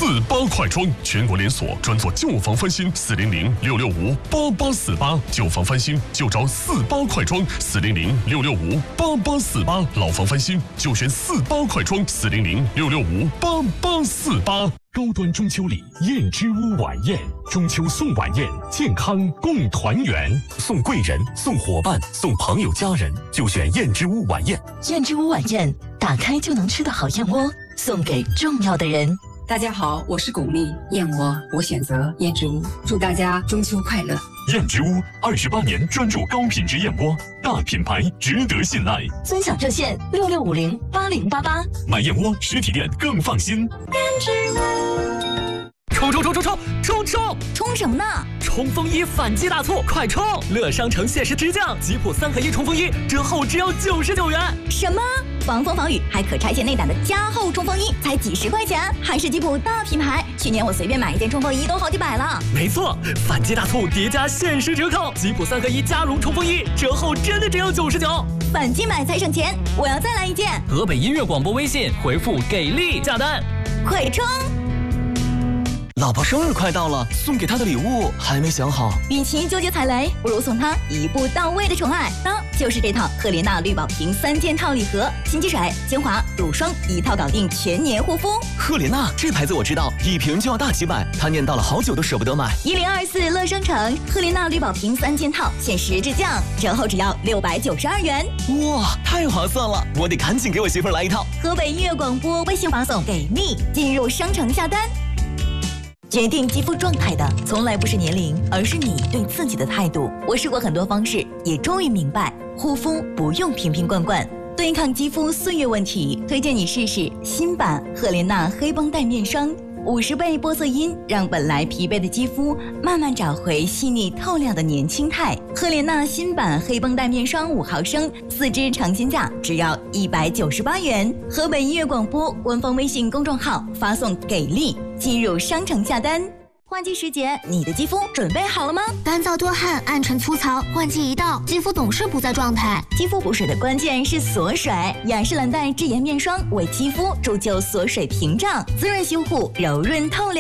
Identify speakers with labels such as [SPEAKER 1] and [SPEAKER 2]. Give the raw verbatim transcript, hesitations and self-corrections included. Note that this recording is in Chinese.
[SPEAKER 1] 八快装，全国连锁，专做旧房翻新。四零零六六五八八四八，旧房翻新就找四八快装。四零零六六五八八四八，老房翻新就选四八快装。四零零六六五八八四八。高端中秋礼，燕之屋晚宴，中秋送晚宴，健康共团圆，送贵人，送伙伴，送朋友家人，就选燕之屋晚宴。
[SPEAKER 2] 燕之屋晚宴，打开就能吃的好燕窝，送给重要的人。
[SPEAKER 3] 大家好，我是巩俐，燕窝我选择燕之屋，祝大家中秋快乐。
[SPEAKER 1] 燕之屋二十八年专注高品质燕窝，大品牌值得信赖。
[SPEAKER 2] 尊享热线六六五零八零八八，
[SPEAKER 1] 买燕窝实体店更放心。
[SPEAKER 2] 燕之屋。
[SPEAKER 4] 冲冲冲冲冲冲冲！
[SPEAKER 5] 冲什么呢？
[SPEAKER 4] 冲锋衣反击大促，快冲！乐商城限时直降，吉普三合一冲锋衣折后只要九十九元。
[SPEAKER 5] 什么？防风防雨还可拆卸内胆的加厚冲锋衣，才几十块钱，还是吉普大品牌。去年我随便买一件冲锋衣都好几百了。
[SPEAKER 4] 没错，反击大促叠加限时折扣，吉普三合一加绒冲锋衣折后真的只要九十九。
[SPEAKER 5] 反击买才省钱，我要再来一件。
[SPEAKER 4] 河北音乐广播微信回复给力下单，
[SPEAKER 5] 快冲！
[SPEAKER 6] 老婆生日快到了，送给她的礼物还没想好。
[SPEAKER 5] 与其纠结踩雷，不如送她一步到位的宠爱。那就是这套赫莲娜绿宝瓶三件套礼盒，新机水、精华、乳霜一套搞定全年护肤。
[SPEAKER 6] 赫莲娜这牌子我知道，一瓶就要大几百，她念叨了好久都舍不得买。
[SPEAKER 5] 一零二四乐商城赫莲娜绿宝瓶三件套限时直降，折后只要六百九十二元。
[SPEAKER 6] 哇，太划算了！我得赶紧给我媳妇儿来一套。
[SPEAKER 5] 河北音乐广播微信发送给力，进入商城下单。决定肌肤状态的从来不是年龄，而是你对自己的态度。我试过很多方式，也终于明白，护肤不用瓶瓶罐罐。对抗肌肤岁月问题，推荐你试试新版赫莲娜黑绷带面霜。五十倍玻色因让本来疲惫的肌肤慢慢找回细腻透亮的年轻态。赫莲娜新版黑绷带面霜五毫升，四支成新价只要一百九十八元。河北音乐广播官方微信公众号发送给力，进入商城下单。换季时节，你的肌肤准备好了吗？
[SPEAKER 7] 干燥多汗、暗沉粗糙，换季一到，肌肤总是不在状态。
[SPEAKER 5] 肌肤补水的关键是锁水，雅诗兰黛智颜面霜为肌肤铸就锁水屏障，滋润修护，柔润透亮。